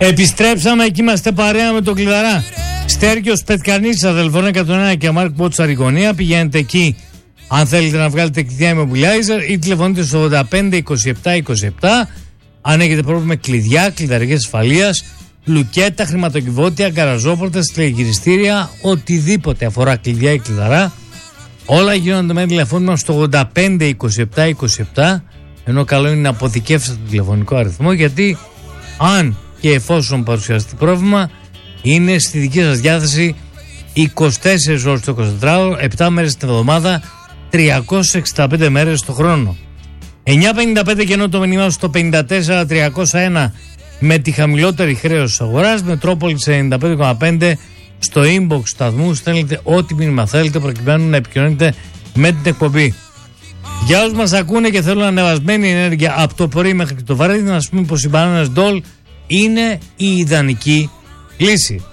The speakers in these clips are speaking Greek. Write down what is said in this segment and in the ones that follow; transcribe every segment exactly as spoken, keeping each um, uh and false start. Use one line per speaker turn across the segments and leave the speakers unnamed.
Επιστρέψαμε και είμαστε παρέα με τον Κλειδαρά. Στέρκιος Πετκανής, αδελφών εκατόν ένα και Μάρκ Μπότσα Ρικονία. Πηγαίνετε εκεί αν θέλετε να βγάλετε κλειδιά immobilizer ή τηλεφωνείτε στο ογδόντα πέντε είκοσι επτά είκοσι επτά. Αν έχετε πρόβλημα με κλειδιά, κλειδαρικές ασφαλείας, λουκέτα, χρηματοκιβώτια, γκαραζόπορτες, τηλεγυριστήρια, οτιδήποτε αφορά κλειδιά ή κλειδαρά, όλα γίνονται με τηλεφώνημα στο ογδόντα πέντε είκοσι επτά είκοσι επτά. Ενώ καλό είναι να αποθηκεύσετε το τηλεφωνικό αριθμό, γιατί αν και εφόσον παρουσιαστεί πρόβλημα, είναι στη δική σας διάθεση είκοσι τέσσερις ώρες το εικοσιτετράωρο, επτά μέρες την εβδομάδα, τριακόσιες εξήντα πέντε μέρες το χρόνο. εννιά πενήντα πέντε και ενώ το μήνυμα στο πενήντα τέσσερα τριακόσια ένα με τη χαμηλότερη χρέωση της αγοράς, Μετρόπολης ενενήντα πέντε κόμμα πέντε στο inbox του σταθμού, στέλνετε ό,τι μήνυμα θέλετε προκειμένου να επικοινωνείτε με την εκπομπή. Για όσους μας ακούνε και θέλουν ανεβασμένη ενέργεια από το πρωί μέχρι και το βράδυ, να σας πούμε πως η Bananas Doll είναι η ιδανική λύση.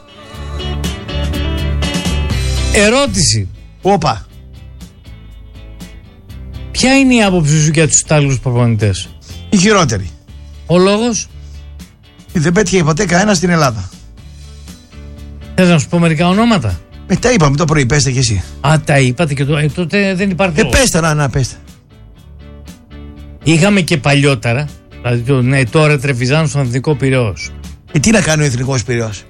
Ερώτηση.
Όπα.
Ποια είναι η άποψη σου για τους Ιταλούς προπονητές?
Η χειρότερη.
Ο λόγος?
Δεν πέτυχε ποτέ κανένα στην Ελλάδα.
Θες να σου πω μερικά ονόματα?
Ε, τα είπαμε το πρωί, πέστε κι εσύ.
Α, τα είπατε και το, ε, τότε δεν υπάρχει.
Ε, πέστε, να, να, πέστε.
Είχαμε και παλιότερα, δηλαδή το, ναι, τώρα Τρεφιζάν στον Εθνικό Πειραιώς.
Ε, τι να κάνει ο Εθνικός Πειραιώς?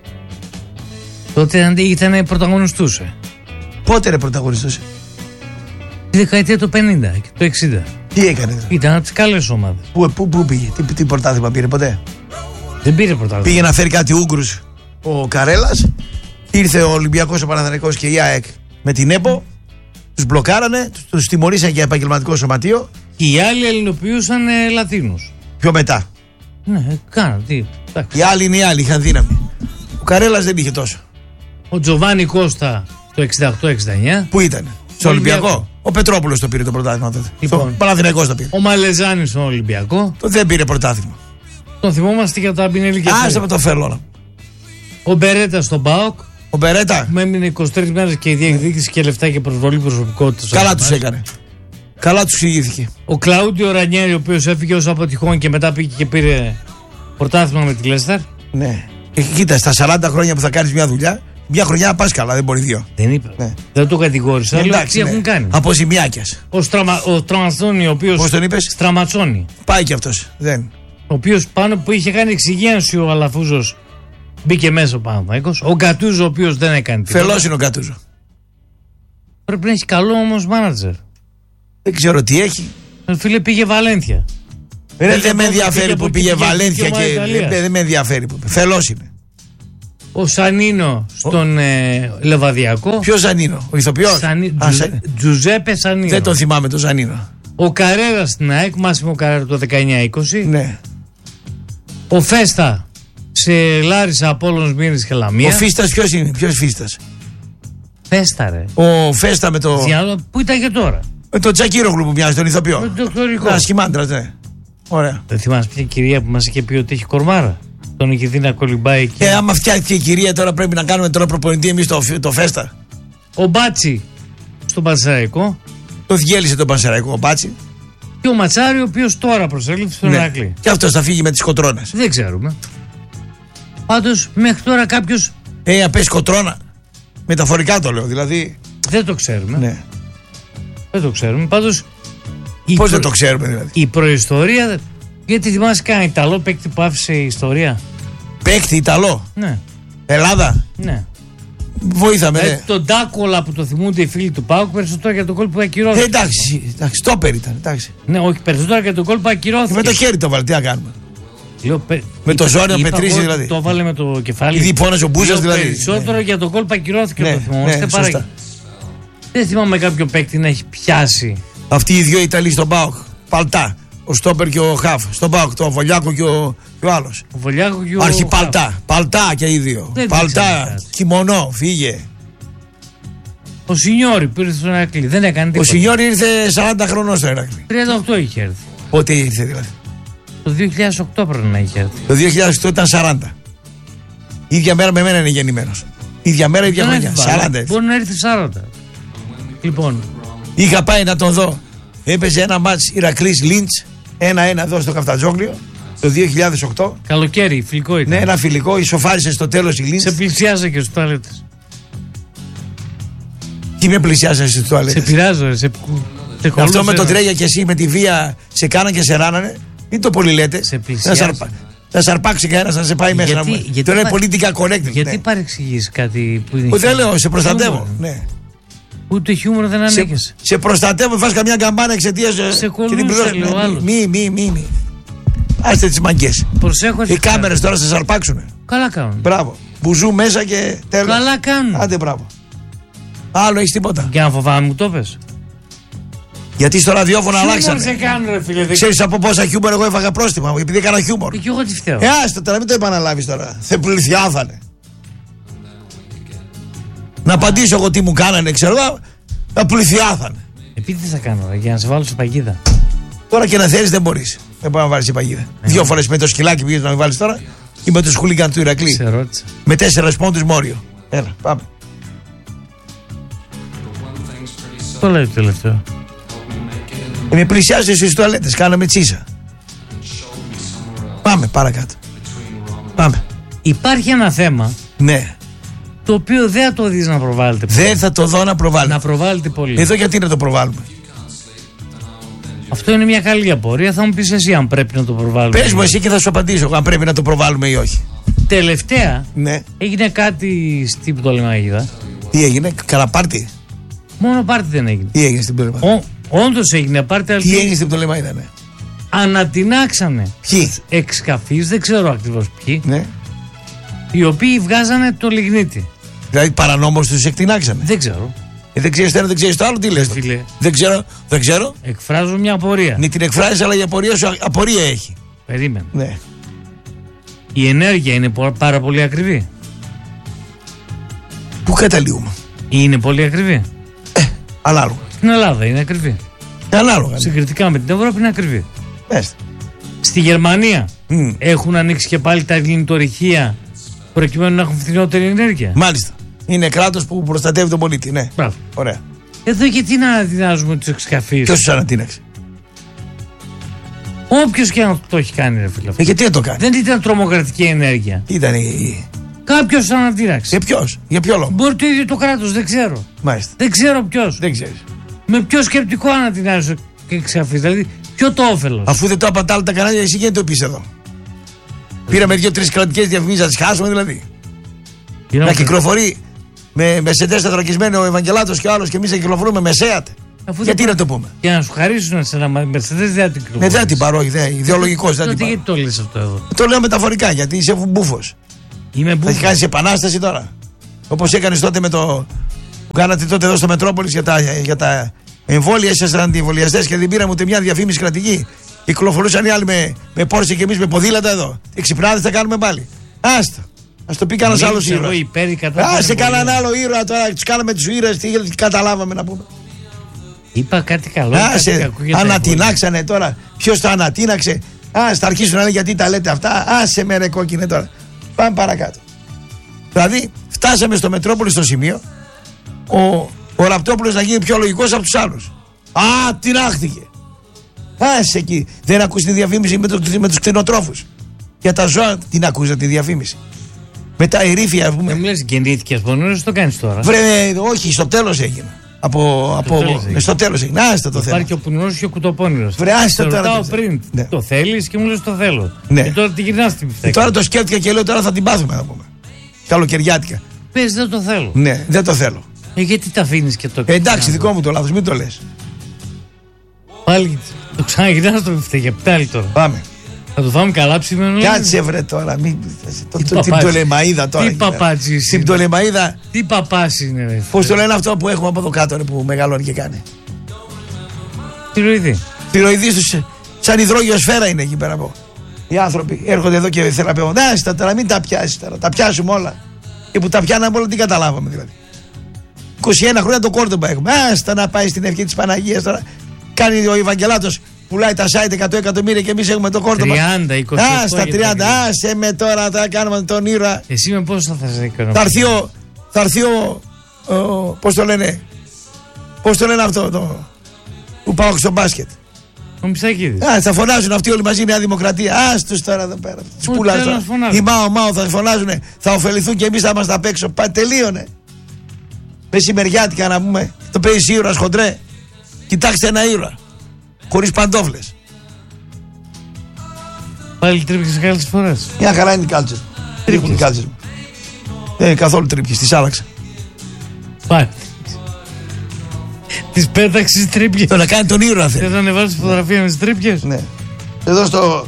Τότε ήταν πρωταγωνιστούσε.
Πότε ρε πρωταγωνιστούσε?
Τη δεκαετία του πενήντα και του εξήντα.
Τι έκανε δηλαδή?
Ήταν από τις καλές ομάδες.
Πού, πού, πού πήγε, τι, τι πρωτάθλημα πήρε ποτέ?
Δεν πήρε πρωτάθλημα.
Πήγε να φέρει κάτι Ούγγρους ο Καρέλας. Ήρθε ο Ολυμπιακός, ο Παναθηναϊκός και η ΑΕΚ με την ΕΠΟ. Τους μπλοκάρανε, τους, τους τιμωρήσαν για επαγγελματικό σωματείο.
Και οι άλλοι ελληνοποιούσαν ε, Λατίνους.
Πιο μετά.
Ναι, κάναν τι. Εντάξει.
Οι άλλοι είναι οι άλλοι, είχαν δύναμη. Ο Καρέλας δεν είχε τόσο.
Ο Τζοβάνι Κώστα το εξήντα οκτώ εξήντα εννιά.
Πού ήταν? Στο Ολυμπιακό. Ολυμπιακό. Ο Πετρόπουλος το πήρε το πρωτάθλημα τότε.
Λοιπόν,
ο Παναθηναϊκός το πήρε.
Ο Μαλεζάνης στον Ολυμπιακό.
Το δεν πήρε πρωτάθλημα.
Τον θυμόμαστε για τα Αμπινέλη και
άσε με το φελόνα.
Ο Μπερέτα στον ΠΑΟΚ.
Ο Μπερέτα.
Με έμεινε είκοσι τρεις μέρες και η διεκδίκηση και λεφτά και προσβολή προσωπικότητας.
Καλά τους έκανε. Καλά τους ηγήθηκε.
Ο Κλαούντιο Ρανιέρη, ο οποίος έφυγε ως αποτυχόν και μετά πήγε και πήρε πρωτάθλημα με τη Λέστερ.
Ναι. Ε, κοίτα, στα σαράντα χρόνια που θα κάνεις μια δουλειά, μια χρονιά να πας καλά, δεν μπορεί δύο.
Δεν είπα. Ναι. Δεν το κατηγόρησα.
Ε,
αλλά
εντάξει,
τι
ναι.
έχουν κάνει.
Αποζημιάκιας.
Ο, Στραμα, ο Στραματσόνι, ο οποίος.
Πώς τον είπες?
Στραματσόνι.
Πάει κι αυτός. Δεν.
Ο οποίος πάνω που είχε κάνει εξυγίανση ο Αλαφούζος μπήκε μέσα ο Παναθηναϊκός. Ο Γκατούζο, ο οποίος δεν έκανε τίποτα.
Φελός είναι ο Γκατούζο.
Πρέπει να έχει καλό όμως μάνατζερ.
Δεν ξέρω τι έχει.
Φίλε, πήγε Βαλένθια.
Δεν δε με ενδιαφέρει που πήγε Βαλένθια και. Δεν δε με ενδιαφέρει που πήγε. Φελός είναι.
Ο Σανίνο στον ο... ε, Λεβαδιακό.
Ποιος Σανίνο? Ο ηθοποιός?
Σανί...
Α,
Τζουζέ...
Σαν...
Τζουζέπε Σανίνο.
Δεν τον θυμάμαι τον Σανίνο.
Ο Καρέρα στην ΑΕΚ, Μάσιμο Καρέρα το δεκαεννιά είκοσι.
Ναι.
Ο Φέστα σε Λάρισα, Απόλλωνος, Μύρνης και Λαμία.
Ο Φίστας ποιος είναι? Ποιος Φίστας?
Φέστα ρε.
Ο Φέστα με το...
Διάλο, πού ήταν και τώρα?
Με το Τσακίρογλου που μοιάζει τον ηθοποιό.
Με το δοκτωρικό.
Α, σχημάντρας, ναι. Ωραία.
Δεν θυμάσαι ποια κυρία που μας είχε πει ότι έχει κορμάρα? Τον είχε δει να κολυμπάει εκεί.
Ε, άμα φτιάχτηκε η κυρία, τώρα πρέπει να κάνουμε τώρα προπονητή εμείς το, το Φέστα.
Ο Μπάτσι στον Πανσεραϊκό.
Το διέλυσε τον Πανσεραϊκό ο Μπάτσι.
Και ο Ματσάρη, ο οποίος τώρα προσέληφθη στον Ηράκλειο. Ναι.
Και αυτός θα φύγει με τις κοτρώνες.
Δεν ξέρουμε. Πάντως μέχρι τώρα κάποιος.
Ε, να πέσει κοτρώνα. Μεταφορικά το λέω, δηλαδή.
Δεν το ξέρουμε.
Ναι.
Δεν το ξέρουμε. Πάντως.
Πώς προ... δεν το ξέρουμε, δηλαδή?
Η προϊστορία. Γιατί θυμάσαι κανένα Ιταλό παίκτη που άφησε η ιστορία?
Παίκτη Ιταλό?
Ναι.
Ελλάδα?
Ναι.
Βοήθαμε, ναι.
Τον Ντάκολα που το θυμούνται οι φίλοι του ΠΑΟΚ, περισσότερο για τον κόλπο που ακυρώθηκε.
Ε, εντάξει, εντάξει, στόπερ ήταν. Εντάξει.
Ναι, όχι, περισσότερο για τον κόλπο που ακυρώθηκε.
Με το χέρι το βάλει, τι να κάνουμε.
Λέω, πε...
Με το ζόρι να πετρίσει δηλαδή.
Το βάλε με το κεφάλι.
Ήδη πόνασε ο Μπούζας δηλαδή.
Περισσότερο ναι. Για τον κόλπο που ακυρώθηκε,
ναι,
το θυμόμαστε.
Ναι,
παρά... Δεν θυμάμαι κάποιο παίκτη να έχει πιάσει.
Αυτοί οι δύο Ιταλοί στον ΠΑΟΚ. Παλτά. Ο Στόπερ και ο Χαφ. Στον ΠΑΟΚ, το Βολιάκο και ο, ο άλλο.
Ο Βολιάκο και ο.
Αρχιπαλτά. Παλτά και οι δύο.
Δεν
Παλτά, κιμονό, φύγε.
Ο Σινιόρι που ήρθε στον Ηράκλειο δεν έκανε τίποτα.
Ο Σινιόρι ήρθε σαράντα χρονών στο Ηράκλειο.
τριάντα οκτώ είχε έρθει.
Πότε ήρθε δηλαδή?
Το δύο χιλιάδες οκτώ πρέπει να είχε έρθει.
Το δύο χιλιάδες οκτώ ήταν σαράντα. ίδια μέρα με μένα είναι γεννημένος. ίδια μέρα, ίδια χρονιά. σαράντα.
Μπορεί να έρθει σαράντα. Λοιπόν.
Είχα πάει να τον δω. Έπαιζε ένα μάτς Ηρακλής Λίντς. ένα ένα εδώ στο Καφτατζόγλιο. το δύο χιλιάδες οκτώ.
Καλοκαίρι, φιλικό ήταν.
Ναι, ένα φιλικό, ισοφάρισε στο τέλος η Λίντς.
Σε πλησιάζα και στους τουαλέτες.
Τι με πλησιάζε στις τουαλέτες.
Σε πειράζω, σε.
Αυτό με το τρέγια και εσύ με τη βία σε κάναν και σε ράνανε. Μην το πολύ λέτε.
Σε πλησιάζει.
Θα σε αρπάξει κανένα να σε πάει
γιατί,
μέσα.
Γιατί,
το είναι
παρ...
political correct.
Γιατί
ναι.
παρεξηγείς κάτι που είναι.
Δεν λέω, σε προστατεύω. Ναι.
Ούτε χιούμορ δεν ανήκει.
Σε, σε προστατεύω, φας καμιά καμπάνα εξαιτίας.
Σε κολλούσε, λέω άλλο.
Μη, μη, μη, μη. Άστε τις μαγκές.
Προσέχω.
Οι κάμερες τώρα σας αρπάξουνε.
Καλά κάνουν.
Μπράβο. Μπουζού μέσα και τέλος.
Καλά κάνουν.
Άντε, μπράβο. Άλλο έχεις τίποτα.
Και αν φοβάμαι μου το πες.
Γιατί στο ραδιόφωνο αλλάξανε.
Σε κάνουν, ρε φίλε.
Ξέρεις από πόσα χιούμορ εγώ έφαγα πρόστιμα επειδή έκανα χιούμορ.
Και εγώ τι φταίω.
Ε, άστο τώρα, μην το επαναλάβεις τώρα. Θε πληθιάθανε. Να απαντήσω εγώ τι μου κάνανε, ξέρω εγώ. Να πληθιάθανε.
Επειδή τι θα κάνω, ρε, για να σε βάλω σε παγίδα.
Τώρα και να θέλεις δεν μπορείς. Δεν μπορεί να βάλεις σε παγίδα. Ε, Δύο φορές με το σκυλάκι πήγες να με βάλεις τώρα ή με τους χούλιγκαν του Ηρακλή.
Σε ρώτησα.
Με τέσσερα πόντους μόριο. Έλα, πάμε.
Το λέει το τελευταίο.
Ε, με πλησιάζεις στις τουαλέτες, κάναμε τσίσα. Πάμε παρακάτω. Πάμε.
Υπάρχει ένα θέμα.
Ναι.
Το οποίο δεν θα το δεις να προβάλλεται πολύ.
Δεν θα το δω να προβάλλεται.
Να προβάλλεται πολύ.
Εδώ γιατί να το προβάλλουμε.
Αυτό είναι μια καλή απορία. Θα μου πεις εσύ αν πρέπει να το προβάλλουμε.
Πες μου εσύ και θα σου απαντήσω αν πρέπει να το προβάλλουμε ή όχι.
Τελευταία
ναι.
έγινε κάτι στην Πτολεμαΐδα.
Τι έγινε, καλά πάρτι.
Μόνο πάρτι δεν έγινε.
Τι έγινε στην Πτολεμαΐδα.
Όντως έγινε πάρτι.
Τι έγινε στην Πτολεμαΐδα, ναι.
Ανατινάξανε.
Ποιοι.
Εξκαφείς, δεν ξέρω ακριβώς ποιοι.
Ναι.
Οι οποίοι βγάζανε το λιγνίτη.
Δηλαδή παρανόμως τους εκτινάξανε.
Δεν ξέρω.
Ε, δεν ξέρεις το ένα, δεν ξέρεις το άλλο, τι λες.
Φίλε.
Δεν ξέρω, δεν ξέρω.
Εκφράζω μια απορία.
Ναι, την εκφράζεις, αλλά η απορία σου απορία έχει.
Περίμενε.
Ναι.
Η ενέργεια είναι πάρα πολύ ακριβή.
Πού καταλήγουμε.
Είναι πολύ ακριβή.
Ε, ανάλογα.
Στην Ελλάδα είναι ακριβή.
Ανάλογα. Ναι.
Συγκριτικά με την Ευρώπη είναι ακριβή.
Έστε.
Στη Γερμανία
mm.
έχουν ανοίξει και πάλι τα ελληνιτορυχεία προκειμένου να έχουν φθηνότερη ενέργεια.
Μάλιστα. Είναι κράτος που προστατεύει τον πολίτη, ναι.
Μπράβο.
Ωραία.
Εδώ γιατί να ανατινάζουμε τους εξκαφείς.
Ποιος τους ανατίναξε.
Όποιος και αν το έχει κάνει, ρε φίλε.
Ε, γιατί να το κάνει.
Δεν ήταν τρομοκρατική ενέργεια.
Ήταν η.
Κάποιος ανατίναξε.
Για ποιος, για ποιο λόγο.
Μπορεί το ίδιο το κράτος, δεν ξέρω.
Μάλιστα.
Δεν ξέρω ποιος.
Δεν ξέρεις.
Με ποιο σκεπτικό ανατινάζει και εξαφείς. Δηλαδή, ποιο το όφελος.
Αφού δεν το απαντά άλλα τα κανάλια, εσύ γιατί το πεις εδώ. Πήραμε δύο-τρεις κρατικές διαφημίσεις, να τις χάσουμε δηλαδή. Για να κυκλοφορεί με μεσεντές τετρακισμένο ο Ευαγγελάτος και ο άλλος και εμείς να κυκλοφορούμε με ΣΕΑΤ. Γιατί να το πούμε.
Για να σου χαρίσουν σε ένα μεσεντές δεν την κυκλοφορεί.
Ναι, δεν την πάρω, ιδεολογικός δεν την πάρω.
Γιατί το λες αυτό εδώ.
Το λέω μεταφορικά γιατί είσαι μπούφος.
Είμαι μπούφος.
Θα κάνεις επανάσταση τώρα. Όπως έκανες τότε με το. Που κάνατε τότε εδώ στο Μετρόπολης για τα, για τα εμβόλια, ήσασταν αντιεμβολιαστές και δεν πήραμε ούτε μια διαφήμιση κρατική. Κυκλοφορούσαν οι άλλοι με, με πόρσε και εμείς με ποδήλατα εδώ. Εξυπνάδες θα κάνουμε πάλι. Άστα. Α το πει κανένα άλλο ήρωα. Α, σε κανέναν άλλο ήρωα τώρα. Του κάναμε του ήρωε. Τι καταλάβαμε να πούμε.
Είπα κάτι καλό.
Α, σε ανατινάξανε τώρα. Ποιο το ανατίναξε. Α, θα αρχίσουν να λένε γιατί τα λέτε αυτά. Α, σε με ρε κόκκινε τώρα. Πάμε παρακάτω. Δηλαδή, φτάσαμε στο Μετρόπολη στο σημείο ο, ο Ραπτόπουλος να γίνει πιο λογικός από τους άλλους. Α, τινάχτηκε. Άσε εκεί. Δεν ακούς τη διαφήμιση με, το, με τους κτηνοτρόφους. Για τα ζώα την ακούς τη διαφήμιση. Με τα ερήφια, α πούμε.
Δεν μου λες γεννήθηκες από νωρίς, το κάνεις τώρα.
Βρε, όχι, στο τέλος έγινε. Από, από, τέλος έγινε. Στο τέλος έγινε. Άστα το θέλω.
Υπάρχει ο πουνός και ο κουτοπώνηρος.
Βρε, άστα τώρα.
Ρωτάω πριν. Ναι. Το θέλεις και μου λες το θέλω.
Ναι.
Και τώρα τη γυρνάς την πιθανή.
Τώρα το σκέφτηκα και λέω τώρα θα την πάθουμε να πούμε. Καλοκαιριάτικα.
Πες δεν το θέλω.
Ναι, δεν το θέλω.
Ε, γιατί τα αφήνεις και το
ε, εντάξει, δικό μου το λάθος, μην το λες.
Πάλι το ξαναγυρνάς το πιφτέκι, για πτάλη τώρα.
Πάμε.
Θα το φάμε καλά ψημένο.
Κάτσε βρε τώρα. Μην... Το, το, την Πτολεμαΐδα τώρα.
Τι παπάτσι.
Την Πτολεμαΐδα.
Τι παπάς είναι, ρε.
Πώς το λένε αυτό που έχουμε από εδώ κάτω ρε, που μεγαλώνει και κάνει.
Τυροειδή.
Τυροειδή τους. Σαν υδρόγειο σφαίρα είναι εκεί πέρα από. Οι άνθρωποι έρχονται εδώ και θεραπεύουν. Άστα τώρα, μην τα πιάσει τώρα. Τα πιάσουμε όλα. Και που τα πιάναμε όλα, τι καταλάβαμε δηλαδή. είκοσι ένα χρόνια το κόρτομπα έχουμε. Άστα να πάει στην ευχή της Παναγίας τώρα. Κάνει ο Ευαγγελάτος. Πουλάει τα site εκατό εκατομμύρια και εμείς έχουμε το κόρτομα.
τριάντα, είκοσι.
Α, στα τριάντα. Άσε με τώρα, θα κάνουμε τον ήρωα.
Εσύ με πόσο θα σε έκανα.
Θα έρθει ο. Θα έρθει ο. Πώς το λένε. Πώς το λένε αυτό το. Που πάω στο μπάσκετ.
Ο Μητσακίδης.
Α, θα φωνάζουν αυτοί όλοι μαζί η Νέα Δημοκρατία. Α τους τώρα εδώ πέρα. Τους πουλάς τώρα. Η Μάο Μάο θα φωνάζουν. Θα ωφεληθούν και εμείς θα είμαστε απ' έξω. Πα, τελείωνε. Μεσημεριάτικα να πούμε. Το παίζει ήρωας χοντρέ. Κοιτάξτε ένα ήρωα. Χωρίς παντόφλες.
Πάλι τρίπιες κάλτσες φορές.
Μια χαρά είναι οι κάλτσες. Τρίπουν οι κάλτσες μου. Δεν είναι καθόλου τρίπιες. Τις άλλαξα.
Πάλι. Τις πέταξες τρίπιες.
Το να κάνει τον ήρωα θέλει.
Δεν θα ανεβάσεις φωτογραφία με τις τρίπιες.
Ναι. Εδώ στο.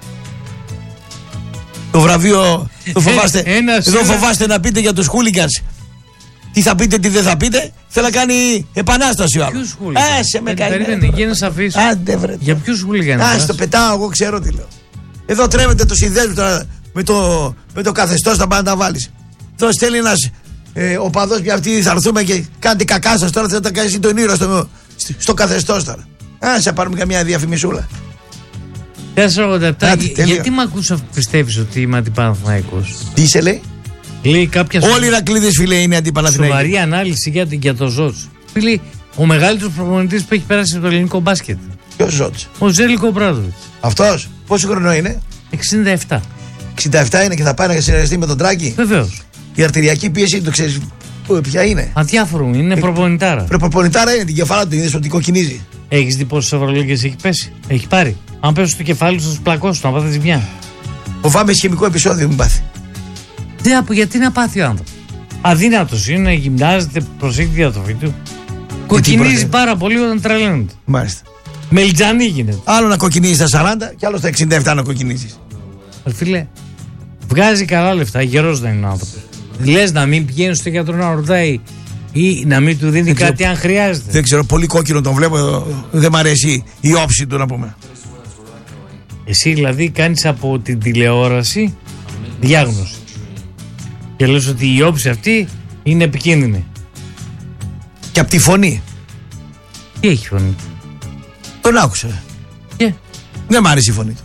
Το βραβείο. Το φοβάστε.
Ε, ένας,
εδώ
ένας...
φοβάστε να πείτε για τους χούλιγκανς. Τι θα πείτε, τι δεν θα πείτε. Θέλει να κάνει επανάσταση ο άλλος.
Ποιους χούλιγκανς.
Άσε με κάνει.
Περίμενε, γίνες αφήσεις.
Άντε βρε.
Για ποιους χούλιγκανς.
Α, το πετάω, εγώ ξέρω τι λέω. Εδώ τρέμετε το συνδέσμο τώρα με το, με το καθεστώς, θα πάνε να τα βάλεις. Εδώ στέλνει ένας ε, οπαδός πια αυτοί θα έρθουμε και κάντε κακά σας τώρα. Θα τα κάνεις τον ήρωα στο, στο καθεστώς τώρα. Α, σε πάρουμε καμιά διαφημισούλα.
τετρακόσια ογδόντα επτά. Γιατί μ' ακούς αφού πιστεύεις ότι είμαι αντιπαναθηναϊκός.
Τι είσαι λέει.
Λέει κάποια σου...
Όλοι οι Ηρακλήδες φίλε είναι αντιπαναθηναϊκοί.
Σοβαρή ανάλυση για, για το Ζότς. Φίλε, ο μεγαλύτερος προπονητής που έχει περάσει από το ελληνικό μπάσκετ.
Ποιος Ζότς.
Ο Ζέλικο Μπράδοβιτς.
Αυτός. Πόσο χρόνο είναι.
εξήντα επτά.
εξήντα επτά είναι και θα πάει να συνεργαστεί με τον Τράκη.
Βεβαίως.
Η αρτηριακή πίεση το ξέρεις ποια είναι.
Αδιάφορο είναι, είναι προπονητάρα.
Προπονητάρα είναι, την κεφάλα του είδες ότι κοκκινίζει.
Έχεις δει πόσες ευρωλίγκες έχει πέσει. Έχει πάρει. Αν πέσει στο κεφάλι σου, θα σου πλακώσει, να πάθει ζημιά.
Φοβάμαι χημικό επεισόδιο μην πάθει.
Δεν από γιατί να πάθει ο άνθρωπος. Αδύνατος είναι, γυμνάζεται, προσέχει τη διατροφή του. Κοκκινίζει πάρα πολύ όταν τρελαίνεται.
Μάλιστα.
Μελιτζανή γίνεται.
Άλλο να κοκκινίζει στα σαράντα και άλλο στα εξήντα επτά να κοκκινίζει.
Φίλε, βγάζει καλά λεφτά, γερός δεν είναι ο άνθρωπος. Λες να μην πηγαίνει στο γιατρό να ρωτάει ή να μην του δίνει δεν κάτι ξέρω, αν χρειάζεται.
Δεν ξέρω, πολύ κόκκινο τον βλέπω. Δεν μ' αρέσει η όψη του να πούμε.
Εσύ δηλαδή κάνεις από την τηλεόραση διάγνωση. Και λες ότι η όψη αυτή είναι επικίνδυνη.
Και από τη φωνή.
Τι έχει φωνή.
Τον άκουσα.
Και.
Δεν μ' άρεσε η φωνή του.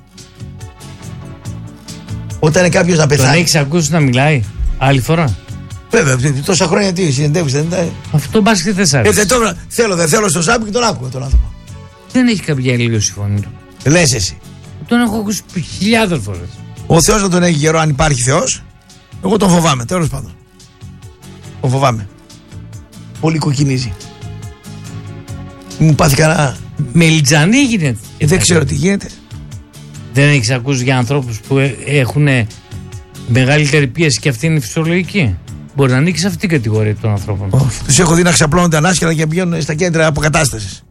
Όταν είναι κάποιος να πεθάνει.
Τον έχεις ακούσει να μιλάει άλλη φορά.
Βέβαια, τόσα χρόνια τι συνεντεύεις δεν είναι.
Αυτό μπάσκετ δεν σ' άρεσε.
Ε, δεν θέλω, δεν θέλω στο σάμπι και τον άκουγα τον άνθρωπο.
Δεν έχει κάποια αλλίωση η φωνή του.
Λες εσύ.
Τον έχω ακούσει χιλιάδες φορές.
Ο Θεός να τον έχει καιρό, αν υπάρχει Θεός. Εγώ τον φοβάμαι, τέλος πάντων. Τον φοβάμαι. Πολύ κοκκινίζει. Μου πάθει κανένα.
Μελιτζανή γίνεται.
Ε, δεν ξέρω τι γίνεται.
Δεν έχεις ακούσει για ανθρώπους που έχουν μεγαλύτερη πίεση και αυτή είναι φυσιολογική. Μπορεί να ανήκει σε αυτή την κατηγορία των ανθρώπων.
Oh, τους έχω δει να ξαπλώνονται ανάσχερα και πηγαίνουν στα κέντρα αποκατάστασης.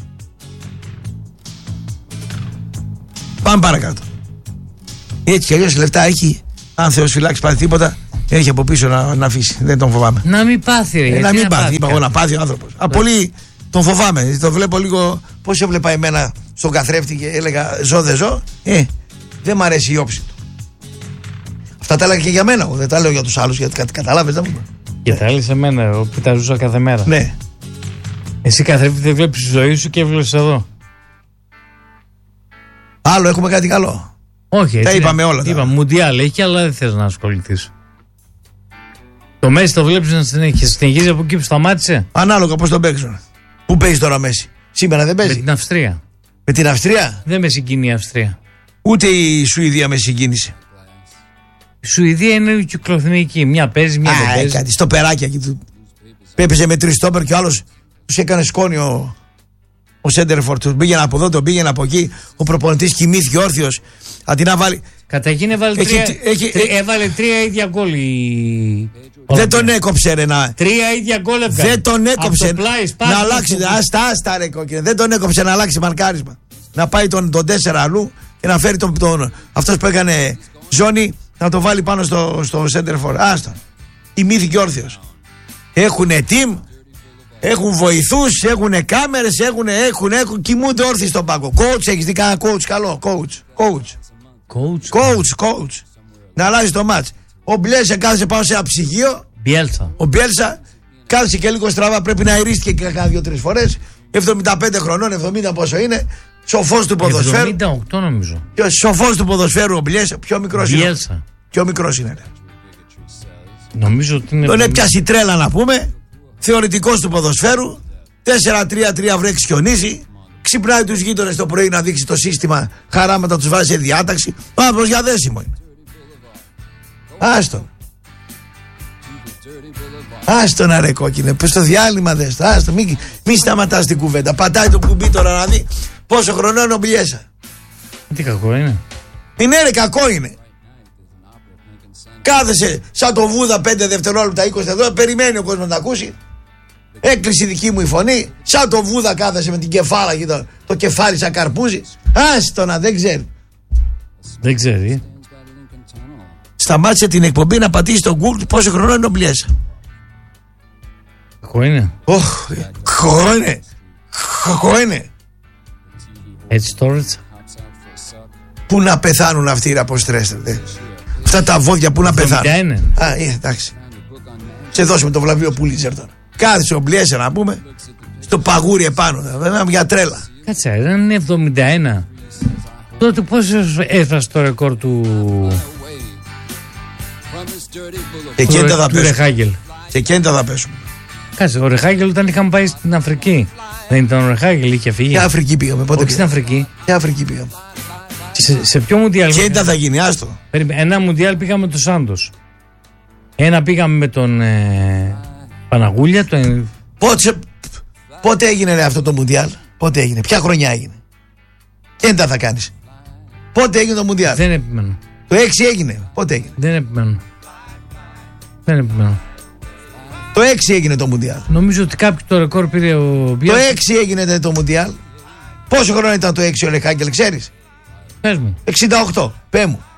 Πάμε παρακάτω. Έτσι κι αλλιώς λεφτά έχει. Αν Θεός φυλάξει πάθει τίποτα, έχει από πίσω να, να αφήσει. Δεν τον φοβάμαι.
Να μην πάθει, ρε.
Ε, να μην να πάθει. Είπα εγώ να πάθει ο άνθρωπος. Α, πολύ τον φοβάμαι. Το βλέπω λίγο. Πώς έβλεπα εμένα στον καθρέφτη και έλεγα ζω δεν ζω. Ε, δεν μ' αρέσει η όψη του. Αυτά τα έλεγα και για μένα. Εγώ δεν τα λέω για τους άλλους γιατί κα, καταλάβες. Δεν μου
και τα έλεγε σε μένα, που τα ζούσα κάθε μέρα.
Ναι.
Εσύ καθρέφτη δεν βλέπεις τη ζωή σου και έβλεπες εδώ.
Άλλο, έχουμε κάτι καλό.
Όχι,
τα είπαμε όλα.
Είπα, Μουντιάλ έχει, αλλά δεν θες να ασχοληθείς. Το Μέση το βλέπεις να συνεχίζει από εκεί που σταμάτησε.
Ανάλογα πώς τον παίξουν. Πού παίζει τώρα Μέση. Σήμερα δεν παίζει.
Με την Αυστρία.
Με την Αυστρία.
Δεν με συγκίνει η Αυστρία.
Ούτε η Σουηδία με συγκίνησε.
Η Σουηδία είναι κυκλοθυμική. Μια παίζει, μια Α, δεν παίζει.
Κάτι στο περάκια εκεί του. Έπαιζε με τρεις στόπερ και ο άλλος τους έκανε σκόνη ο, ο Σέντερφορτ. Τον πήγαινε από εδώ, τον πήγαινε από εκεί. Ο προπονητής κοιμήθηκε όρθιος. Αντί να βάλει.
Καταρχήν έβαλε
έχει,
τρία,
έχει,
τρι, έβαλε τρία ίδια γκολ. Η...
Δεν τον έκοψε ρε να.
Τρία ίδια γκολ έβαλε.
Δεν τον έκοψε
το πλάι,
να αλλάξει. Άστα, άστα ρε κόκκινε. Δεν τον έκοψε να αλλάξει μαρκάρισμα. Να πάει τον, τον τέσσερα αλλού και να φέρει τον, τον, αυτός που έκανε ζώνη να το βάλει πάνω στο, στο center for. Άστα. Κοιμήθηκε όρθιος. Έχουν team, έχουν βοηθούς, έχουν κάμερες, έχουν, έχουν, έχουν, κοιμούνται όρθιοι στον πάγκο. Coach, έχεις δει κανένα coach καλό. Coach, coach.
Coach,
coach, coach. Να αλλάζει το μάτς. Ο Μπλέσε κάθεσε πάνω σε ένα ψυγείο.
Μπιέλσα.
Ο Μπιέλσα κάθεσε και λίγο στραβά. Πρέπει να ειρίστηκε και κάνα δύο-τρεις φορές. εβδομήντα πέντε χρονών, εβδομήντα πόσο είναι. Σοφός του ποδοσφαίρου.
εβδομήντα οκτώ νομίζω.
Σοφός του ποδοσφαίρου ο Μπιέλσα. Πιο μικρός είναι.
Μπιέλσα.
Πιο μικρός είναι.
Νομίζω ότι είναι.
Τον έπιασε η τρέλα να πούμε. Θεωρητικός του ποδοσφαίρου. τέσσερα τρία τρία βρέξει χιονίζει. ξυπνάει τους γείτονες το πρωί να δείξει το σύστημα, χαράματα τους βάζει σε διάταξη. Άνθρωπος για δέσιμο είναι. Άστον. Άστον αρε κόκκινε, πες στο διάλειμμα δες. Άστον, μην μη σταματάς την κουβέντα. Πατάει το κουμπί τώρα να δει πόσο χρονών είναι ο Μπιέλσα.
Τι κακό είναι.
Μην είναι κακό είναι. Κάθεσε σαν το Βούδα πέντε δευτερόλεπτα, είκοσι δευτερόλεπτα, περιμένει ο κόσμος να ακούσει. Έκλεισε η δική μου η φωνή. Σαν το Βούδα κάθεσε με την κεφάλα και το, το κεφάλι σαν καρπούζι. Άστονα, δεν ξέρει.
Δεν ξέρει.
Σταμάτησε την εκπομπή να πατήσει τον Google πόσο χρόνο είναι ο Μπιέλσα.
Κακό είναι.
Οχ, κακό είναι. Κακό είναι.
Έτσι τώρα.
Πού να πεθάνουν αυτοί οι αποστρέστρετε. Αυτά τα βόδια που να πεθάνουν.
Είναι.
Α, ε, εντάξει. Σε δώσουμε το βραβείο Πούλιτσερ τώρα. Κάθισε ο Μπιέλσα να πούμε στο παγούρι επάνω. Για τρέλα.
Κάτσε, δεν είναι εβδομήντα ένα. Τότε πώς έφτασε το ρεκόρ του.
Εκείνη θα
του Ρεχάγκελ.
Και εκείνη θα πέσουμε.
Κάτσε, ο Ρεχάγκελ όταν είχαμε πάει στην Αφρική. Δεν ήταν ο Ρεχάγκελ, είχε φύγει.
Ποια Αφρική πήγαμε, πότε
πήγαμε. Στην Αφρική.
Ποια Αφρική πήγαμε.
Σε, σε ποιο μουντιάλ.
Και ήταν θα γίνει, άστο.
Ένα μουντιάλ πήγαμε με τον Σάντος. Ένα πήγαμε με τον ε, Παναγούλια. Τον...
Πότε, πότε έγινε ρε, αυτό το μουντιάλ. Πότε έγινε, ποια χρονιά έγινε. Και δεν θα κάνεις. Πότε έγινε το μουντιάλ.
Δεν επιμένω.
Το έξι έγινε. Πότε έγινε.
Δεν επιμένω. Δεν επιμένω.
Το έξι έγινε το μουντιάλ.
Νομίζω ότι κάποιο το ρεκόρ πήρε ο Μπιέλσα.
Το έξι έγινε το μουντιάλ. Πόσο χρόνο ήταν το έξι ο Ρεχάγκελ, ξέρεις.
Πες μου.
εξήντα οκτώ. Πέ μου.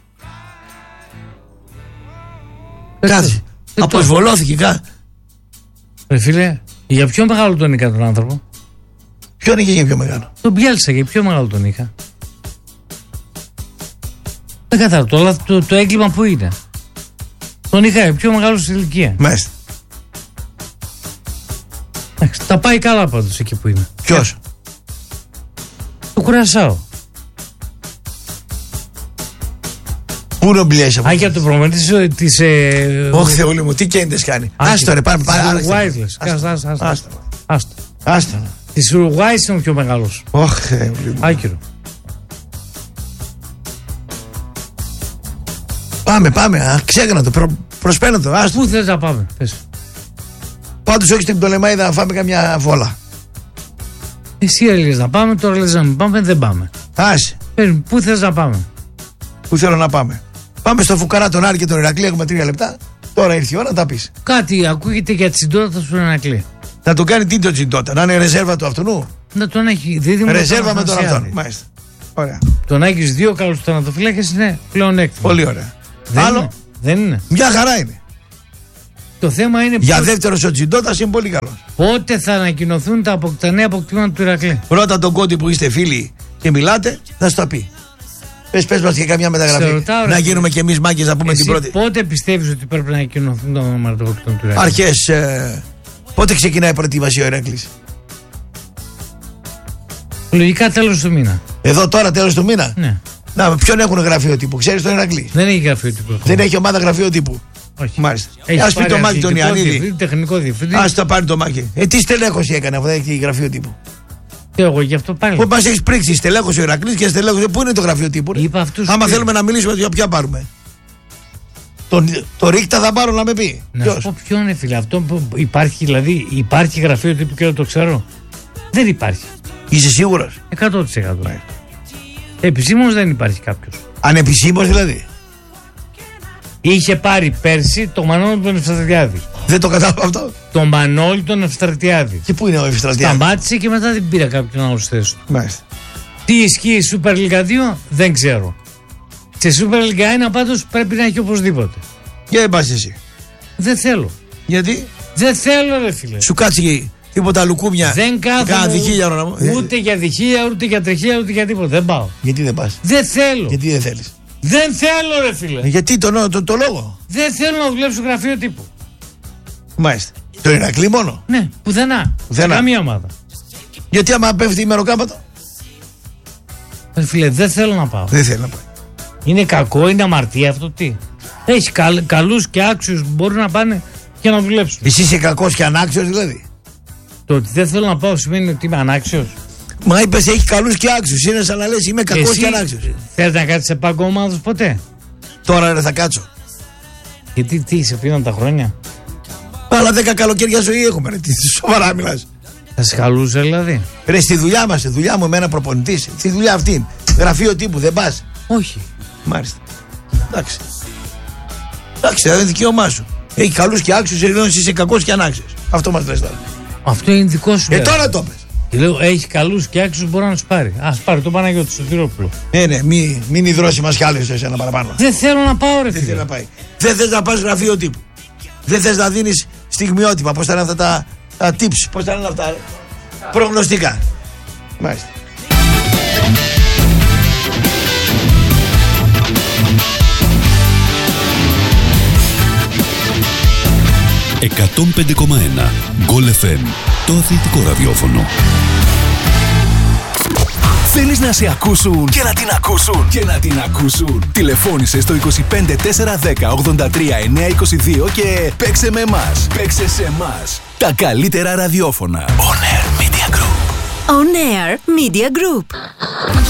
Κάτσε. Αποσβολώθηκε κα.
Ρε φίλε, για πιο μεγάλο τον είχα τον άνθρωπο.
Ποιον είχε για πιο μεγάλο.
Τον Μπιέλσα, για πιο μεγάλο τον είχα. Δεν κατάλαβα. Το, το, το έγκλημα που είναι. Τον είχα για πιο μεγάλο σε ηλικία.
Μάλιστα.
Τα πάει καλά πάντως εκεί που είναι.
Ποιος?
Το Κουρασάο.
Πού είναι ο Μπιέλσα.
Α, για το προμονητή της...
Όχι Θεούλη μου, τι κέντες κάνει. Άστο ρε, πάμε πάμε.
Άστο. Άστο.
Άστο.
Της Ουρουγουάης είναι ο πιο μεγάλος.
Όχι Θεούλη μου.
Άκυρο.
Πάμε, πάμε. Α, ξέκανα το. Προ, προσπένα το. Άστο.
Πού θες να πάμε. Θες.
Πάντως όχι στην Πτολεμαΐδα να φάμε καμιά βόλα.
Εσύ έλεγες να πάμε, τώρα λες να μην πάμε, δεν πάμε.
Άσε.
Πού θες να πάμε.
Πού θέλω να πάμε. Πάμε στο Φουκαρά, τον Άρη και τον Ηρακλή. Έχουμε τρία λεπτά. Τώρα ήρθε η ώρα να τα πεις.
Κάτι ακούγεται για Τσιντότα στον Ηρακλή.
Να το κάνει τι το Τσιντότα, να είναι ρεζέρβα του αυτού.
Να τον έχει δίδυμο.
Ρεζέρβα με τον αυτόν. Μάλιστα. Ωραία.
Τον έχεις δύο καλούς τερματοφύλακες είναι πλέον έκτημα.
Πολύ ωραία.
Δεν
Άλλο.
Είναι. Δεν είναι.
Μια χαρά είναι.
Το θέμα είναι.
Για
πώς...
δεύτερο ο Τσιντότας είναι πολύ καλό.
Πότε θα ανακοινωθούν τα, απο... τα νέα αποκτήματα του Ηρακλή.
Πρώτα τον Κόντι που είστε φίλοι και μιλάτε, θα σου τα πει. Πες, πες μας και καμιά μεταγραφή.
Ρωτάω,
να γίνουμε κι εμείς μάγκες να πούμε
εσύ
την πρώτη.
Πότε πιστεύεις ότι πρέπει να ανακοινωθούν τα αποκτήματα του Ηρακλή.
Αρχές. Ε... Πότε ξεκινάει η προετοιμασία ο Ηρακλής.
Λογικά τέλος του μήνα.
Εδώ τώρα τέλος του μήνα.
Ναι.
Να, ποιον έχουν γραφείο τύπου, ξέρεις τον Ηρακλή.
Δεν έχει γραφείο τύπου.
Δεν έχει ομάδα γραφείο τύπου.
Όχι.
Μάλιστα.
Έχει
Ας πει το Μάκη τον Ιαννίδη.
Τεχνικό διευθυντή.
Ας το πάρει το Μάκη. Ε, τι στελέχωση έκανε αφού δεν έχει γραφείο τύπου.
Και εγώ γι' αυτό πάλι.
Πού μας έχει πρίξει, στελέχωση ο Ηρακλής και στελέχωση. Πού είναι το γραφείο τύπου.
Είπα αυτούς
άμα
που...
θέλουμε να μιλήσουμε για ποια πάρουμε. Το, το Ρίκτα θα πάρω να με πει.
Να σου πω ποιο είναι φίλε. Αυτό που υπάρχει, δηλαδή υπάρχει γραφείο τύπου και δεν το ξέρω. Δεν υπάρχει.
Είσαι σίγουρος.
εκατό τοις εκατό. Ναι. Επισήμως δεν υπάρχει κάποιος.
Ανεπισήμως δηλαδή.
Είχε πάρει πέρσι το Μανώλη τον Ευστρατιάδη.
Δεν το κατάλαβα αυτό.
Το Μανώλη τον Ευστρατιάδη.
Και πού είναι ο Ευστρατιάδη.
Σταμάτησε και μετά δεν πήρα κάποιον άλλο στη θέση του.
Μάλιστα.
Τι ισχύει η Super League δύο δεν ξέρω. Σε Super League ένα πάντως πρέπει να έχει οπωσδήποτε.
Και δεν πας εσύ.
Δεν θέλω.
Γιατί.
Δεν θέλω ρε φίλε.
Σου κάτσει τίποτα λουκούμια.
Δεν κάθομαι
ούτε,
ούτε για διχεία, ούτε για τρεχεία, ούτε για τίποτα. Δεν πάω.
Γιατί δεν πας.
Δεν θέλω.
Γιατί δεν θέλεις.
Δεν θέλω ρε φίλε.
Γιατί το, το, το, το λόγο.
Δεν θέλω να δουλέψω γραφείο τύπου.
Μάλιστα. Το Ηρακλή μόνο.
Ναι, πουθενά.
Πουθενά.
Καμία ομάδα.
Γιατί άμα πέφτει η μεροκάματο.
Ρε φίλε, δεν θέλω να πάω.
Δεν θέλω να πάω.
Είναι κακό, είναι αμαρτία αυτό τι. Έχει καλ, καλούς και άξιους που μπορούν να πάνε και να δουλέψουν.
Εσύ είσαι κακός και ανάξιος δηλαδή.
Το ότι δεν θέλω να πάω σημαίνει ότι είμαι ανάξιος.
Μα είπες έχει καλούς και άξιους. Είναι σαν να λες είμαι κακός και ανάξιος.
Θέλετε να κάτσεις σε πάγκο ομάδος ποτέ?
Τώρα ρε θα κάτσω.
Γιατί τι, σε φύγαν τα χρόνια?
Αλλά δέκα καλοκαίρια ζωή έχουμε ρε. Τι σοβαρά μιλάς?
Θα σε χαλούσε δηλαδή?
Ρε στη δουλειά μας, στη δουλειά μου εμένα προπονητής. Στη δουλειά αυτή. Γραφείο τύπου δεν πας?
Όχι.
Μάλιστα. Εντάξει. Εντάξει, δεν είναι δικαίωμά σου. Έχει καλούς και άξιους, ενώ εσύ είσαι κακός και ανάξιος. Αυτό μας λες τώρα.
Αυτό είναι δικό σου.
Ε, τώρα το πες.
Και λέω, έχει καλούς και άξιους, μπορεί να σου πάρει. Ας πάρει τον Παναγιώτη Σωτηρόπουλο.
Ναι, ναι, μην, μην υδρώσει μας κι άλλες εσένα παραπάνω.
Δεν θέλω να πάω, ρε
Δεν θέλω να πάει. Δεν θες να πας γραφείο τύπου. Δεν θες να δίνεις στιγμιότυπα. Πώς θα είναι αυτά τα, τα tips, πώς θα είναι αυτά. Ρε. Προγνωστικά. Μάλιστα.
εκατόν πέντε κόμμα ένα Γκολ εφ εμ, το αθλητικό ραδιόφωνο.
Θέλεις να σε ακούσουν και να την ακούσουν και να την ακούσουν? Τηλεφώνησε στο είκοσι πέντε τέσσερα δέκα ογδόντα τρία εννιακόσια είκοσι δύο και παίξε με εμάς. Παίξε σε εμάς. Τα καλύτερα ραδιόφωνα. On Air Media Group.
On Air Media Group.